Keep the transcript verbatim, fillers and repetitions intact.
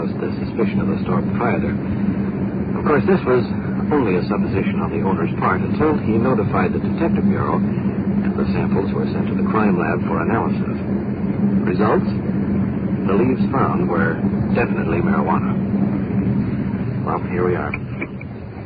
aroused the suspicion of the store proprietor. Of course, this was only a supposition on the owner's part until he notified the Detective Bureau, and the samples were sent to the crime lab for analysis. Results? The leaves found were definitely marijuana. Well, here we are.